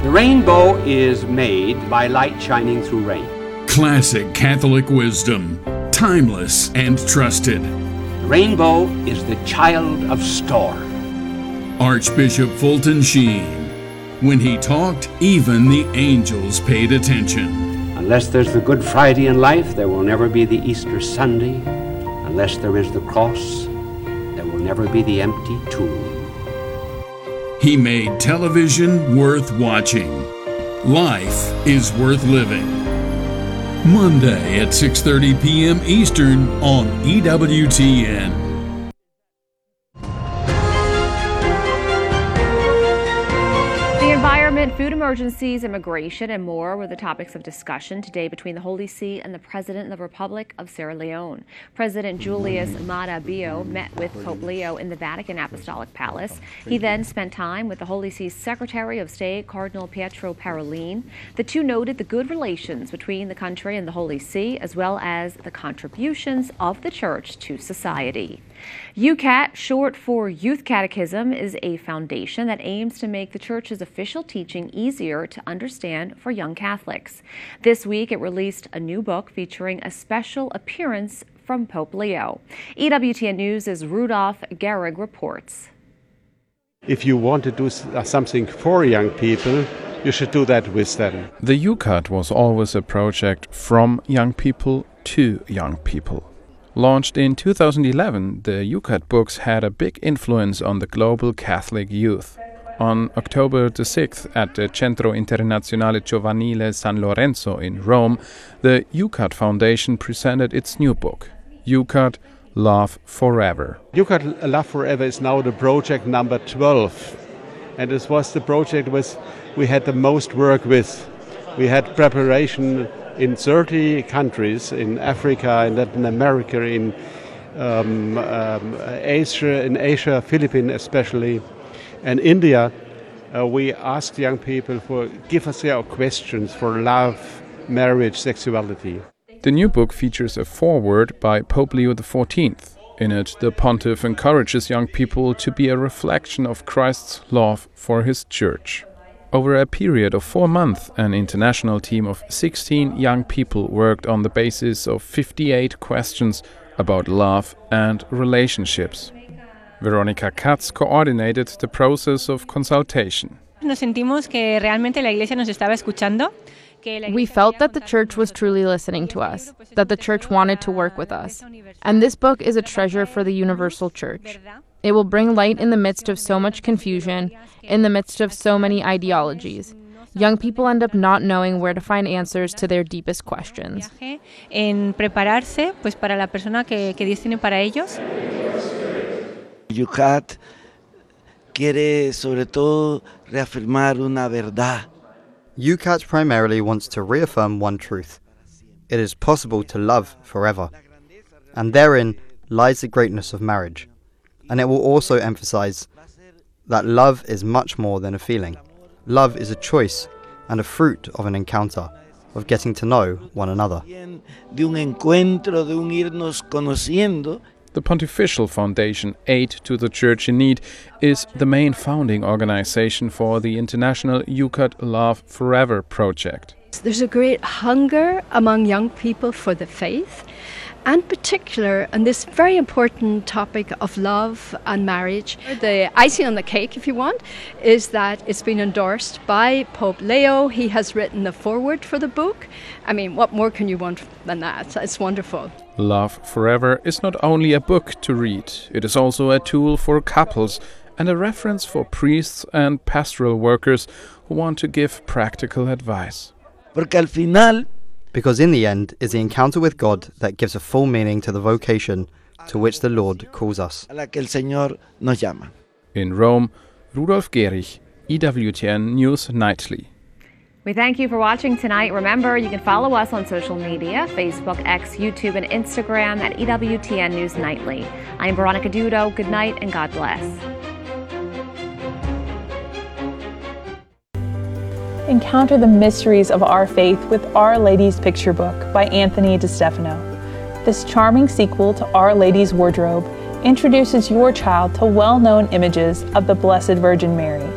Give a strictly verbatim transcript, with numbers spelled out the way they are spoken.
The rainbow is made by light shining through rain. Classic Catholic wisdom, timeless and trusted. The rainbow is the child of storm. Archbishop Fulton Sheen. When he talked, even the angels paid attention. Unless there's the Good Friday in life, there will never be the Easter Sunday. Unless there is the cross, there will never be the empty tomb. He made television worth watching. Life is worth living. Monday at six thirty p.m. Eastern on E W T N. Environment, food emergencies, immigration, and more were the topics of discussion today between the Holy See and the President of the Republic of Sierra Leone. President Julius Maada Bio met with Pope Leo in the Vatican Apostolic Palace. He then spent time with the Holy See's Secretary of State, Cardinal Pietro Parolin. The two noted the good relations between the country and the Holy See, as well as the contributions of the Church to society. U CAT, short for Youth Catechism, is a foundation that aims to make the Church's official teaching easier to understand for young Catholics. This week, it released a new book featuring a special appearance from Pope Leo. E W T N News' Rudolph Gehrig reports. If you want to do something for young people, you should do that with them. The U CAT was always a project from young people to young people. Launched in two thousand eleven, the U CAT books had a big influence on the global Catholic youth. On October the sixth, at the Centro Internazionale Giovanile San Lorenzo in Rome, the U CAT Foundation presented its new book, U CAT Love Forever. U CAT Love Forever is now the project number twelve. And this was the project with we had the most work with. We had preparation in thirty countries, in Africa, in Latin America, in um, um, Asia, in Asia, Philippines especially, and India. Uh, we asked young people for give us their questions for love, marriage, sexuality. The new book features a foreword by Pope Leo the fourteenth. In it, the pontiff encourages young people to be a reflection of Christ's love for his Church. Over a period of four months, an international team of sixteen young people worked on the basis of fifty-eight questions about love and relationships. Veronica Katz coordinated the process of consultation. Nos sentimos que realmente la iglesia nos estaba escuchando. We felt that the Church was truly listening to us, that the Church wanted to work with us. And this book is a treasure for the universal Church. It will bring light in the midst of so much confusion, in the midst of so many ideologies. Young people end up not knowing where to find answers to their deepest questions. En prepararse, pues para la persona que, que Dios tiene para ellos. U CAT quiere sobre todo reafirmar una verdad. U CAT primarily wants to reaffirm one truth. It is possible to love forever. And therein lies the greatness of marriage. And it will also emphasize that love is much more than a feeling. Love is a choice and a fruit of an encounter, of getting to know one another. De un encuentro, de un irnos conociendo. The Pontifical Foundation Aid to the Church in Need is the main founding organization for the international U CAT Love Forever project. There's a great hunger among young people for the faith, and particular on this very important topic of love and marriage. The icing on the cake, if you want, is that it's been endorsed by Pope Leo. He has written the foreword for the book. I mean, what more can you want than that? It's wonderful. Love Forever is not only a book to read, it is also a tool for couples and a reference for priests and pastoral workers who want to give practical advice. Porque al final, because in the end is the encounter with God that gives a full meaning to the vocation to which the Lord calls us. A la que el Señor nos llama. In Rome, Rudolph Gehrig, E W T N News Nightly. We thank you for watching tonight. Remember, you can follow us on social media, Facebook, X, YouTube, and Instagram at E W T N News Nightly. I'm Veronica Dudo. Good night and God bless. Encounter the mysteries of our faith with Our Lady's Picture Book by Anthony DeStefano. This charming sequel to Our Lady's Wardrobe introduces your child to well-known images of the Blessed Virgin Mary.